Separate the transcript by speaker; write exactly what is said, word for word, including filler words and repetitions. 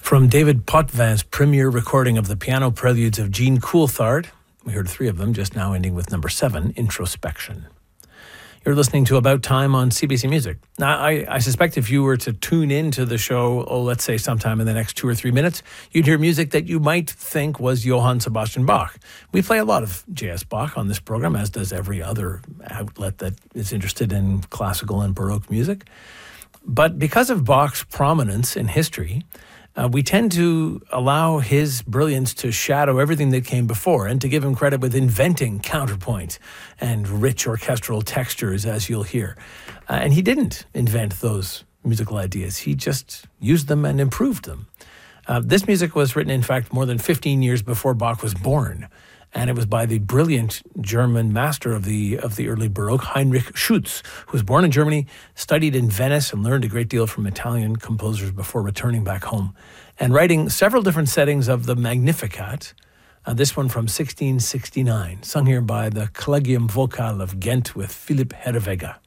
Speaker 1: From David Potvin's premiere recording of the piano preludes of Jean Coulthard, we heard three of them, just now ending with number seven, Introspection. You're listening to About Time on C B C Music. Now, I, I suspect if you were to tune into the show, oh, let's say sometime in the next two or three minutes, you'd hear music that you might think was Johann Sebastian Bach. We play a lot of J S Bach on this program, as does every other outlet that is interested in classical and Baroque music. But because of Bach's prominence in history, Uh, we tend to allow his brilliance to shadow everything that came before and to give him credit with inventing counterpoint and rich orchestral textures, as you'll hear. Uh, and he didn't invent those musical ideas. He just used them and improved them. Uh, this music was written, in fact, more than fifteen years before Bach was born. And it was by the brilliant German master of the of the early Baroque, Heinrich Schütz, who was born in Germany, studied in Venice, and learned a great deal from Italian composers before returning back home and writing several different settings of the Magnificat. Uh, this one from sixteen sixty-nine, sung here by the Collegium Vocal of Ghent with Philipp Herreweghe.